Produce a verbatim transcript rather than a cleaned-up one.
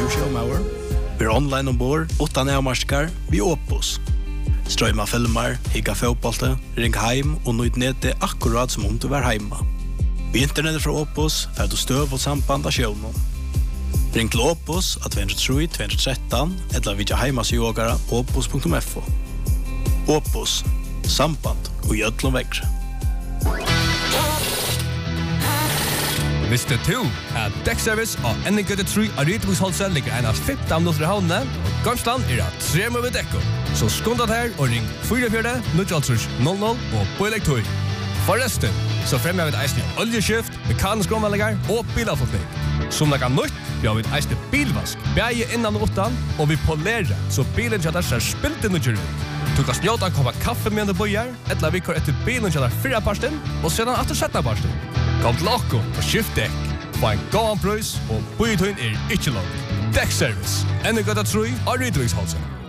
du showmauer. Vi er online ombord, utan avmarskar, vi Opus. Strøyma filmer, higga fotbollte, ring heim og nøyd nede akkurat som om du var heima. Vi internettet fra Opus er du støv og samband av sjøvnen. Ring til Opus av två tre två ett tre eller vidja heimasjågara opus punktum f o. Opus, samband og gjødlom vekre. Visste du at Dekkservice og N G tre av Rydviksholset ligger en av femten minutter i havnene, og Garmsland er at tre med dekko. Så skundat her og ring fire fire null null null og på elektor. Forresten, så fremmer vi et eisende oljeskift, mekanisk omvallinger og bilavfotning. Som det kan nytt, vi har vi et eisende bilvask, beie innan og utan, og vi polerer, så bilen kjadar ser spilt inn og kjører ut. Du kan snjåta en koppa kaffe med en bøyer, eller vi kör etter bilen kjadar fyrra parsten, og sedan etter sjetta parsten. Kom til okko og skift dekk. Få en gåan prøys, og bøyetøyen er ikke langt. Dekkservice, N G tre av Rydviksholset.